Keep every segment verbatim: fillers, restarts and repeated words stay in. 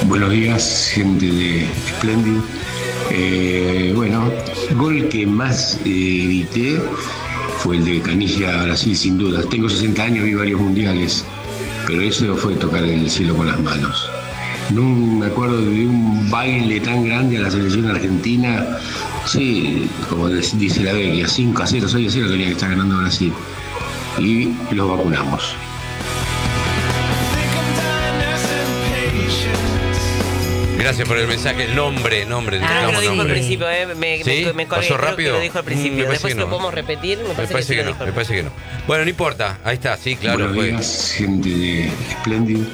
Buenos días, gente de Splendid. Eh, bueno, gol que más eh, grité fue el de Canilla Brasil, sin duda. Tengo sesenta años, vi varios mundiales, pero eso fue tocar el cielo con las manos. No me acuerdo de un baile tan grande a la selección argentina. Sí, como dice la Vecchia, cinco a cero, seis a cero tenía que estar ganando Brasil. Y los vacunamos. Gracias por el mensaje, el nombre, nombre. Creo que lo dijo nombre. al principio, ¿eh? me, ¿Sí? me, me colgué, ¿Pasó creo rápido? que lo dijo al principio. Mm, Después no. lo podemos repetir, me parece, Me parece que, que, sí no, lo dijo. me parece que no. Bueno, no importa, ahí está, sí, claro. Buenos Fue. días, gente de Splendid.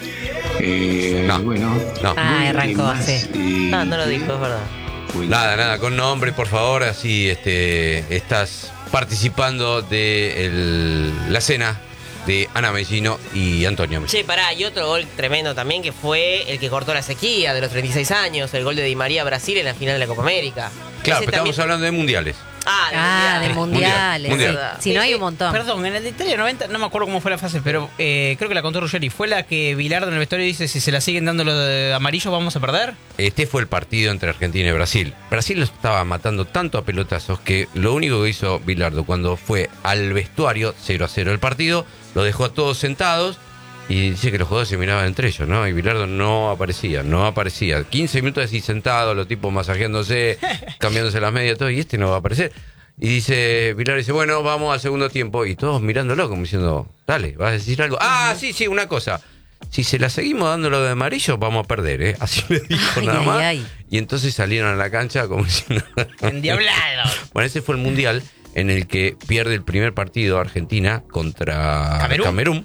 Eh, No, bueno, no. Ah, gol que arrancó, más, sí. eh, No, no lo grité dijo, es verdad. fue el- Nada, nada, con nombre, por favor, así este, estás participando de el- la cena de Ana Mellino y Antonio Mellino. Che, pará, y otro gol tremendo también que fue el que cortó la sequía de los treinta y seis años, el gol de Di María a Brasil en la final de la Copa América. Claro, Ese pero estamos también- hablando de mundiales. Ah, de Ah, de mundial. mundiales. Mundial. sí. Si no hay un montón. Perdón, en el de Italia noventa, no me acuerdo cómo fue la frase, pero eh, creo que la contó Ruggeri. ¿Fue la que Bilardo en el vestuario dice, si se la siguen dando lo de amarillo vamos a perder? Este fue el partido entre Argentina y Brasil. Brasil lo estaba matando tanto a pelotazos que lo único que hizo Bilardo cuando fue al vestuario, cero a cero el partido, lo dejó a todos sentados y dice que los jugadores se miraban entre ellos, ¿no? Y Bilardo no aparecía, no aparecía. quince minutos así sentados, los tipos masajeándose, cambiándose las medias, todo, y este no va a aparecer. Y dice, Bilardo dice, bueno, vamos al segundo tiempo. Y todos mirándolo como diciendo, dale, ¿vas a decir algo? Ah, sí, sí, una cosa. Si se la seguimos dando lo de amarillo, vamos a perder, ¿eh? Así le dijo Ay, nada ay, más. ay. Y entonces salieron a la cancha como diciendo... Endiablado. Bueno, ese fue el mundial en el que pierde el primer partido Argentina contra ¿Camerún? Camerún.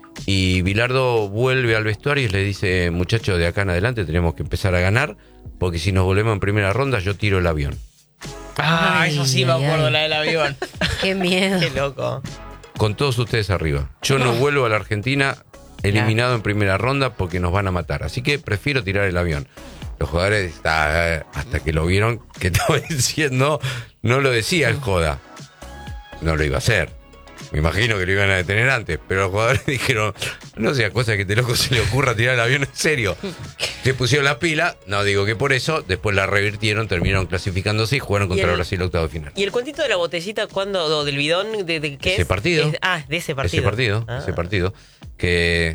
Y Bilardo vuelve al vestuario y le dice, muchachos, de acá en adelante tenemos que empezar a ganar, porque si nos volvemos en primera ronda, yo tiro el avión. Ah, Ay, eso sí me ay, acuerdo, ay. la del avión. Qué miedo. Qué loco. Con todos ustedes arriba. Yo no vuelvo a la Argentina eliminado en primera ronda porque nos van a matar. Así que prefiero tirar el avión. Los jugadores, hasta, hasta que lo vieron que estaba diciendo, no lo decía el joda. No lo iba a hacer. Me imagino que lo iban a detener antes, pero los jugadores dijeron, no sea cosa que este loco se le ocurra tirar el avión en serio. Se pusieron la pila, no digo que por eso, después la revirtieron, terminaron clasificándose y jugaron contra el- Brasil octavo de final. ¿Y el cuentito de la botellita cuándo, o del bidón, de, de qué Ese es? partido. Es- ah, de ese partido. Ese partido, Ah. ese partido, que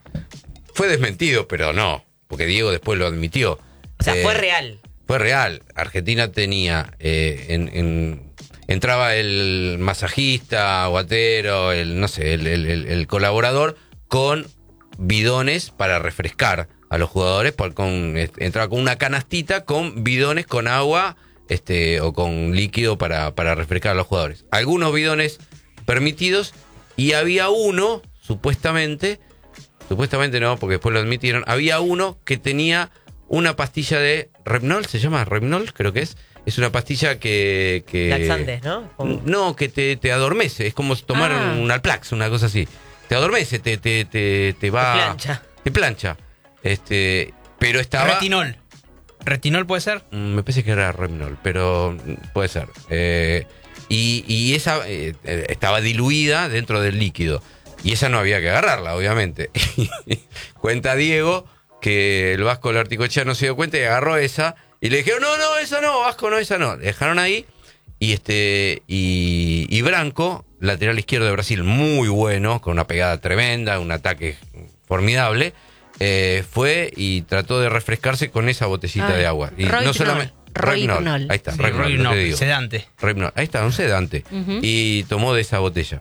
fue desmentido, pero no, porque Diego después lo admitió. O sea, Eh, fue real. Fue real. Argentina tenía, eh, en, en- entraba el masajista, guatero, el, no sé, el, el- el- el colaborador con bidones para refrescar a los jugadores, por- con, entraba con una canastita con bidones con agua este, o con líquido para, para refrescar a los jugadores. Algunos bidones permitidos y había uno, supuestamente, supuestamente no, porque después lo admitieron, había uno que tenía una pastilla de Repnol, ¿se llama Repnol? Creo que es. Es una pastilla que... que Laxantes, ¿no? Como- No, que te, te adormece. Es como tomar Ah. un Alplax, una cosa así. Te adormece, te, te, te, te va... Te plancha. Te plancha. Este, pero estaba... Retinol. ¿Retinol puede ser? Mm, Me parece que era Repnol, pero mm, puede ser. Eh, y, y esa eh, eh, estaba diluida dentro del líquido. Y esa no había que agarrarla, obviamente. Cuenta Diego que el Vasco Larticochea no se dio cuenta y agarró esa. Y le dijeron, no, no, esa no, Vasco, no, esa no. Le dejaron ahí. Y este y, y Branco, lateral izquierdo de Brasil, muy bueno, con una pegada tremenda, un ataque formidable, eh, fue y trató de refrescarse con esa botellita Ah, de agua. Y Rohypnol, no solamente Rohypnol. Ahí está, Sí, Rohypnol, Roy, lo no, que digo. sedante. Rohypnol, ahí está, un sedante. Ujú. Y tomó de esa botella.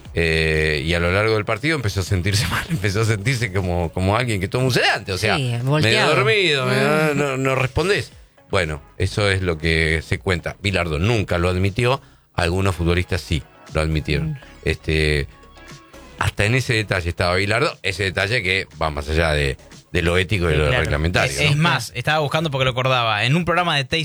Eh, y a lo largo del partido empezó a sentirse mal, empezó a sentirse como, como alguien que toma un sedante, o sea, Sí, medio volteado. dormido, medio- Mm. no, no respondés. Bueno, eso es lo que se cuenta. Bilardo nunca lo admitió, algunos futbolistas sí lo admitieron. Este, hasta en ese detalle estaba Bilardo, ese detalle que va más allá de, de lo ético y Sí, lo claro. reglamentario. Es, ¿no? es más, estaba buscando porque lo acordaba. En un programa de Teis